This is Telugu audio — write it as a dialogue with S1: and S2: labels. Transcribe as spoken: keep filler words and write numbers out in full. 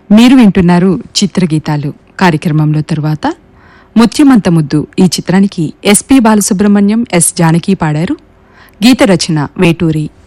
S1: మీరు వింటున్నారు చిత్రగీతాలు కార్యక్రమంలో తరువాత ముత్యమంత ముద్దు ఈ చిత్రానికి ఎస్పి బాలసుబ్రహ్మణ్యం, ఎస్ జానకి పాడారు. గీత రచన వేటూరి.